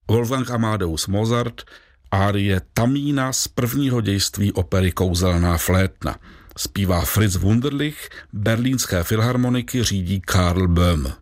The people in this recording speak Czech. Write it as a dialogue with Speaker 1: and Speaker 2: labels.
Speaker 1: Wolfgang Amadeus Mozart, árie Tamína z prvního dějství opery Kouzelná flétna. Zpívá Fritz Wunderlich, berlínské filharmoniky řídí Karl Böhm.